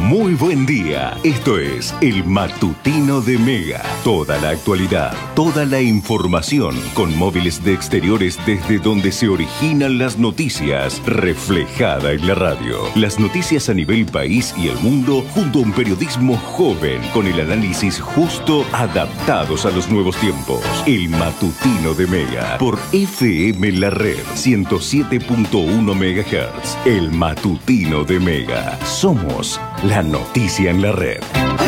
Muy buen día. Esto es El Matutino de Mega. Toda la actualidad, toda la información con móviles de exteriores desde donde se originan las noticias, reflejada en la radio. Las noticias a nivel país y el mundo junto a un periodismo joven con el análisis justo adaptados a los nuevos tiempos. El Matutino de Mega por FM La Red 107.1 MHz. El Matutino de Mega. Somos la noticia en la red.